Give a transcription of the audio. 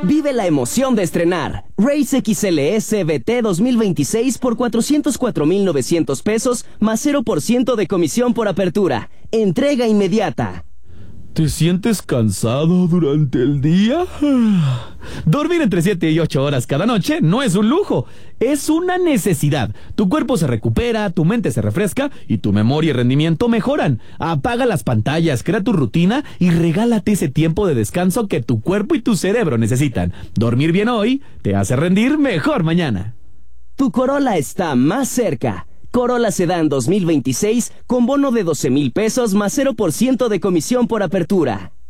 Vive la emoción de estrenar Race XLS BT 2026 por 404,900 pesos más 0% de comisión por apertura. Entrega inmediata. ¿Te sientes cansado durante el día? Dormir entre 7 y 8 horas cada noche no es un lujo, es una necesidad. Tu cuerpo se recupera, tu mente se refresca y tu memoria y rendimiento mejoran. Apaga las pantallas, crea tu rutina y regálate ese tiempo de descanso que tu cuerpo y tu cerebro necesitan. Dormir bien hoy te hace rendir mejor mañana. Tu Corolla está más cerca. Corolla Sedán 2026 con bono de 12,000 pesos más 0% de comisión por apertura.